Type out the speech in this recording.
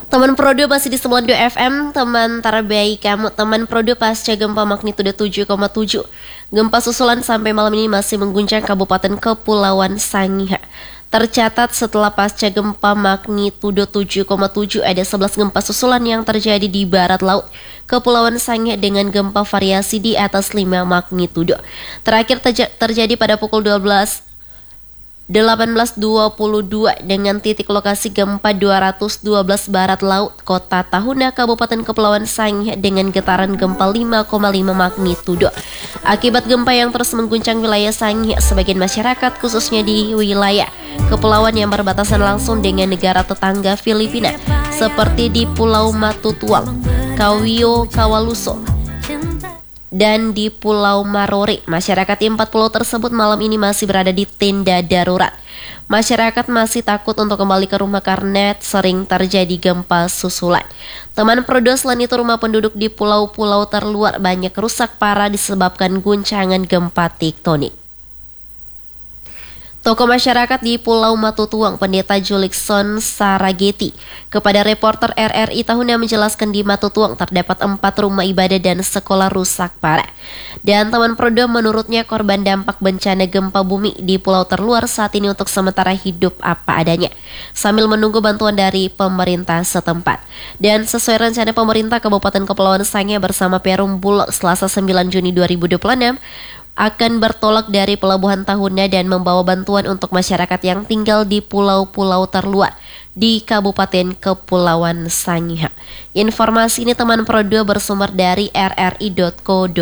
Teman Prodo masih di 92 FM, teman terbaik kamu. Teman Prodo pasca gempa magnitudo 7,7. Gempa susulan sampai malam ini masih mengguncang Kabupaten Kepulauan Sangihe. Tercatat setelah pasca gempa magnitudo 7,7 ada 11 gempa susulan yang terjadi di barat laut Kepulauan Sangihe dengan gempa variasi di atas 5 magnitudo. Terakhir terjadi pada pukul 18.22 dengan titik lokasi gempa 212 barat laut Kota Tahuna, Kabupaten Kepulauan Sangihe dengan getaran gempa 5,5 magnitudo. Akibat gempa yang terus mengguncang wilayah Sangihe, sebagian masyarakat khususnya di wilayah kepulauan yang berbatasan langsung dengan negara tetangga Filipina seperti di Pulau Matutuang, Kawio, Kawaluso, dan di Pulau Marore. Masyarakat di 4 pulau tersebut malam ini masih berada di tenda darurat. Masyarakat masih takut untuk kembali ke rumah karena sering terjadi gempa susulan. Teman Prodo, selain itu rumah penduduk di pulau-pulau terluar banyak rusak parah disebabkan guncangan gempa tektonik. Tokoh masyarakat di Pulau Matutuang, Pendeta Julikson Sarageti, kepada reporter RRI Tahuna menjelaskan di Matutuang terdapat 4 rumah ibadah dan sekolah rusak parah. Dan teman Prodo, menurutnya korban dampak bencana gempa bumi di pulau terluar saat ini untuk sementara hidup apa adanya, sambil menunggu bantuan dari pemerintah setempat. Dan sesuai rencana pemerintah Kabupaten Kepulauan Sangihe bersama Perum Bulog Selasa 9 Juni 2026, akan bertolak dari Pelabuhan Tahuna dan membawa bantuan untuk masyarakat yang tinggal di pulau-pulau terluar di Kabupaten Kepulauan Sangihe. Informasi ini teman Prodo bersumber dari rri.co.id.